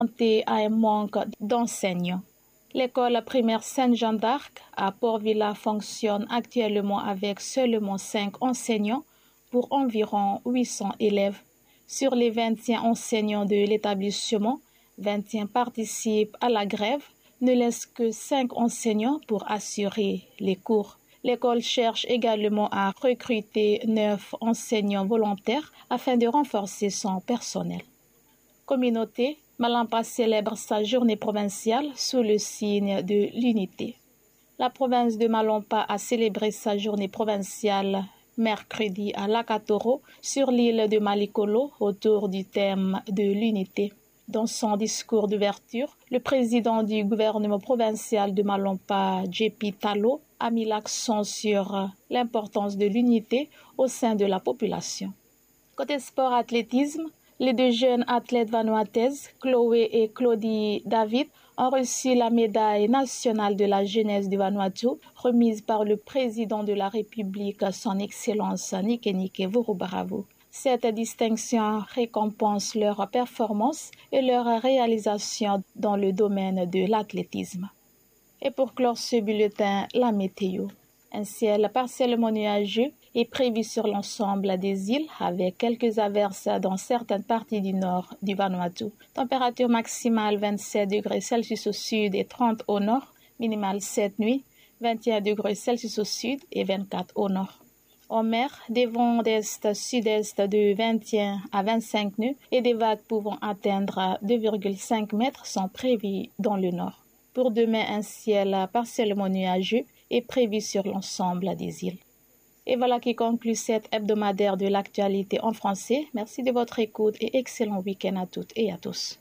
confrontés à un manque d'enseignants. L'école primaire Sainte-Jeanne d'Arc à Port-Vila fonctionne actuellement avec seulement 5 enseignants pour environ 800 élèves. Sur les 21 enseignants de l'établissement, 21 participent à la grève, ne laisse que 5 enseignants pour assurer les cours. L'école cherche également à recruter 9 enseignants volontaires afin de renforcer son personnel. Communauté, Malampa célèbre sa journée provinciale sous le signe de l'unité. La province de Malampa a célébré sa journée provinciale mercredi à Lakatoro sur l'île de Malikolo autour du thème de l'unité. Dans son discours d'ouverture, le président du gouvernement provincial de Malampa, JP Talo, a mis l'accent sur l'importance de l'unité au sein de la population. Côté sport athlétisme, les 2 jeunes athlètes vanuataises, Chloé et Claudie David, ont reçu la médaille nationale de la jeunesse du Vanuatu, remise par le président de la République, son Excellence Nikenike Vurubaravu. Cette distinction récompense leur performance et leur réalisation dans le domaine de l'athlétisme. Et pour clore ce bulletin, la météo. Un ciel partiellement nuageux est prévu sur l'ensemble des îles avec quelques averses dans certaines parties du nord du Vanuatu. Température maximale 27 degrés Celsius au sud et 30 au nord, minimale cette nuit, 21 degrés Celsius au sud et 24 au nord. En mer, des vents d'est-sud-est de 21 à 25 nœuds et des vagues pouvant atteindre 2,5 mètres sont prévues dans le nord. Pour demain, un ciel partiellement nuageux est prévu sur l'ensemble des îles. Et voilà qui conclut cette hebdomadaire de l'actualité en français. Merci de votre écoute et excellent week-end à toutes et à tous.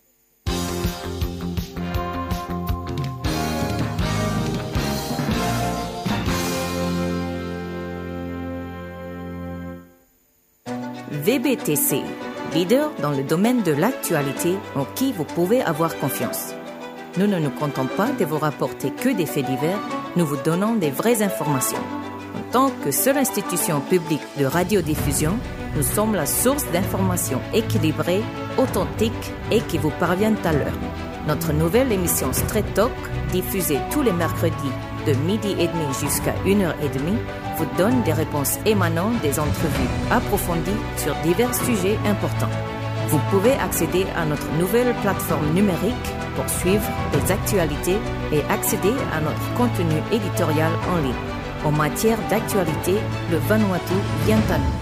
VBTC, leader dans le domaine de l'actualité en qui vous pouvez avoir confiance. Nous ne nous comptons pas de vous rapporter que des faits divers, nous vous donnons des vraies informations. En tant que seule institution publique de radiodiffusion, nous sommes la source d'informations équilibrées, authentiques et qui vous parviennent à l'heure. Notre nouvelle émission Straight Talk, diffusée tous les mercredis de 12h30 jusqu'à 1h30, vous donne des réponses émanant des entrevues approfondies sur divers sujets importants. Vous pouvez accéder à notre nouvelle plateforme numérique pour suivre les actualités et accéder à notre contenu éditorial en ligne. En matière d'actualité, le Vanuatu vient à nous.